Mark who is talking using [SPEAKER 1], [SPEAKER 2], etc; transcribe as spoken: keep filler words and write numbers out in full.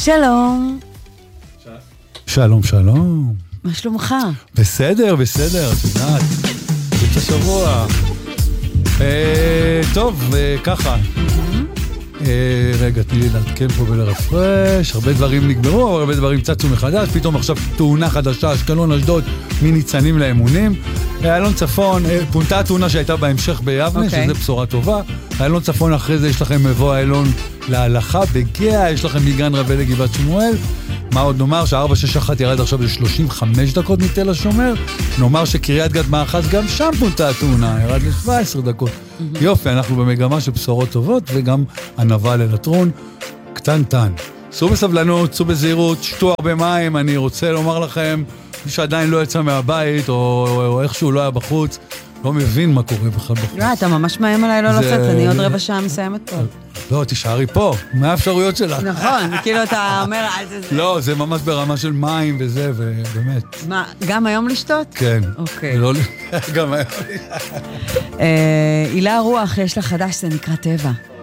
[SPEAKER 1] שלום.
[SPEAKER 2] שלום, שלום.
[SPEAKER 1] מה שלומך?
[SPEAKER 2] בסדר, בסדר, את יודעת. את השבוע. אה, טוב, אה, ככה. אה, רגע, תני לי להתקן פה ולרפרש. הרבה דברים נגמרו, אבל הרבה דברים צצו מחדש. פתאום עכשיו תאונה חדשה, אשקלון, אשדוד, מניצנים לאמונים. אלון צפון, אה, פונתה התאונה שהייתה בהמשך ביבנה, okay. שזה בשורה טובה. אלון צפון אחרי זה יש לכם מבוא אלון להלכה, בגאה, יש לכם מגן רבי לגבעת שמואל. מה עוד נאמר? ש-ארבע שש אחת ירד עכשיו ל-שלושים וחמש דקות מתל השומר. נאמר שקריית גת מאחז גם שם פונתה התאונה, ירד ל-שבע עשרה דקות. Mm-hmm. יופי, אנחנו במגמה של בשורות טובות, וגם ענווה ללטרון, קטנטן. סעו בסבלנות, סעו בזהירות, שתו הרבה מים, אני רוצה לומר לכם, מי שעדיין לא יצא מהבית, או, או איכשהו לא היה בחוץ, לא מבין מה קורה בכלל בחוץ.
[SPEAKER 1] לא, אתה ממש מאיים עליי לא לצאת, אני עוד רבע שעה מסיימת פה.
[SPEAKER 2] לא, תישארי פה, מה האפשרויות שלה?
[SPEAKER 1] נכון, כאילו אתה אומר, אל זה זה.
[SPEAKER 2] לא, זה ממש ברמה של מים וזה, ובאמת.
[SPEAKER 1] מה, גם היום לשתות?
[SPEAKER 2] כן.
[SPEAKER 1] אוקיי.
[SPEAKER 2] גם היום.
[SPEAKER 1] הילה הרוח, יש לה חדש, זה נקרא טבע.